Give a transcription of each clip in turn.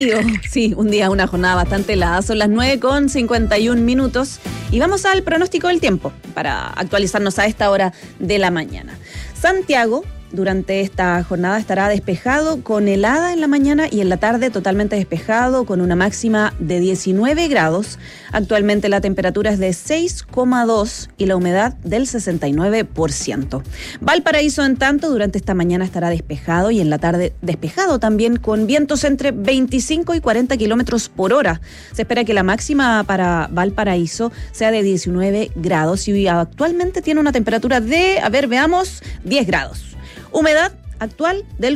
Sí, una jornada bastante helada. Son las 9:51 y vamos al pronóstico del tiempo para actualizarnos a esta hora de la mañana. Santiago, durante esta jornada estará despejado con helada en la mañana y en la tarde totalmente despejado con una máxima de 19 grados. Actualmente la temperatura es de 6,2 y la humedad del 69%. Valparaíso, en tanto, durante esta mañana estará despejado y en la tarde despejado también con vientos entre 25 y 40 kilómetros por hora. Se espera que la máxima para Valparaíso sea de 19 grados y actualmente tiene una temperatura de, 10 grados. Humedad actual del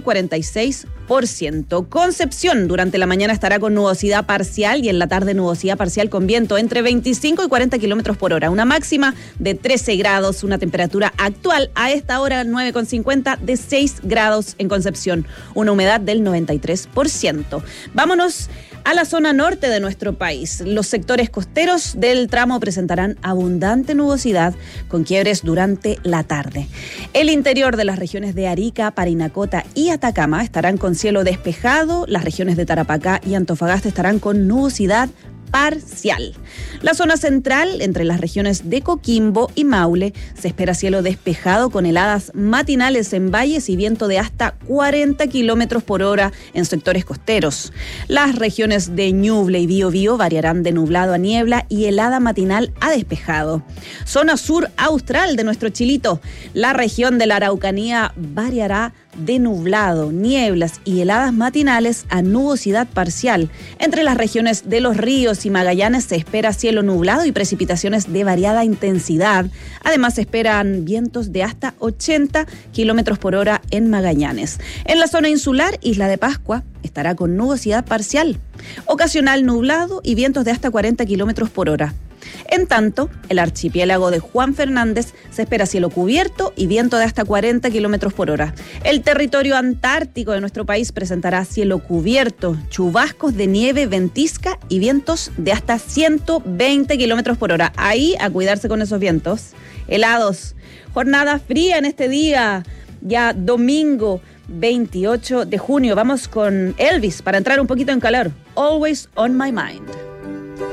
46%. Concepción, durante la mañana estará con nubosidad parcial y en la tarde nubosidad parcial con viento entre 25 y 40 kilómetros por hora. Una máxima de 13 grados, una temperatura actual a esta hora 9:50 de 6 grados en Concepción. Una humedad del 93%. Vámonos a la zona norte de nuestro país. Los sectores costeros del tramo presentarán abundante nubosidad con quiebres durante la tarde. El interior de las regiones de Arica, Parinacota y Atacama estarán con cielo despejado. Las regiones de Tarapacá y Antofagasta estarán con nubosidad parcial. La zona central, entre las regiones de Coquimbo y Maule, se espera cielo despejado con heladas matinales en valles y viento de hasta 40 kilómetros por hora en sectores costeros. Las regiones de Ñuble y Biobío variarán de nublado a niebla y helada matinal a despejado. Zona sur austral de nuestro Chilito, la región de la Araucanía variará de nublado, nieblas y heladas matinales a nubosidad parcial. Entre las regiones de Los Ríos y Magallanes se espera cielo nublado y precipitaciones de variada intensidad. Además se esperan vientos de hasta 80 kilómetros por hora en Magallanes. En la zona insular, Isla de Pascua estará con nubosidad parcial, ocasional nublado y vientos de hasta 40 kilómetros por hora. En tanto, el archipiélago de Juan Fernández se espera cielo cubierto y viento de hasta 40 kilómetros por hora. El territorio antártico de nuestro país presentará cielo cubierto, chubascos de nieve, ventisca y vientos de hasta 120 kilómetros por hora. Ahí a cuidarse con esos vientos helados. Jornada fría en este día, ya domingo 28 de junio. Vamos con Elvis para entrar un poquito en calor. Always on my mind.